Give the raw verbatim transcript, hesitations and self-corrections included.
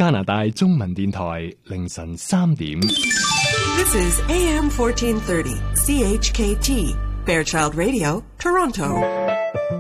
加拿大中文電台凌晨三點。 This is A M fourteen thirty, C H K T, Fairchild Radio, Toronto.